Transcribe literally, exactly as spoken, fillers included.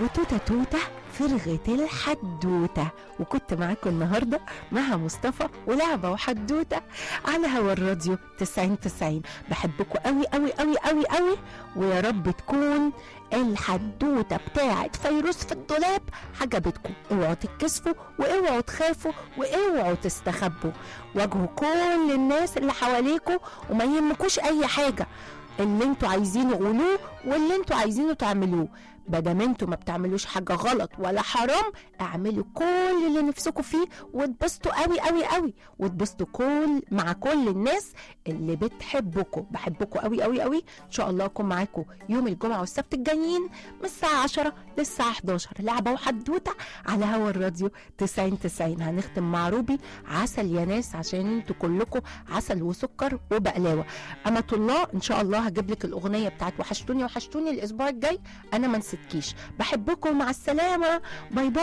وتوتة توتة فرغت الحدوتة، وكنت معاكم النهاردة مع مصطفى ولعبة وحدوتة على هوا الراديو تسعين تسعين. بحبكم قوي قوي قوي قوي قوي، ويا رب تكون الحدوتة بتاعت فيروز في الدولاب عجبتكم. اوعوا تتكسفوا واوعوا تخافوا واوعوا تستخبوا، واجهوا كل الناس اللي حواليكم وما يهمكوش اي حاجة. اللي انتوا عايزينه قولوه واللي انتوا عايزينه تعملوه، بدل انتوا ما بتعملوش حاجه غلط ولا حرام. اعملوا كل اللي نفسكم فيه واتبسطوا قوي قوي قوي، واتبسطوا كل مع كل الناس اللي بتحبكم. بحبكم قوي قوي قوي. ان شاء الله اكون معاكم يوم الجمعه والسبت الجايين من الساعه عشرة للساعه حداشر، لعبه وحدوته على هوا الراديو تسعين تسعين. هنختم مع روبي عسل يا ناس، عشان انتوا كلكم عسل وسكر وبقلاوه. امة الله ان شاء الله هجيب لك الاغنيه بتاعت وحشتوني وحشتوني الاسبوع الجاي. انا ما نسيتكيش، بحبكم، مع السلامه، باي باي.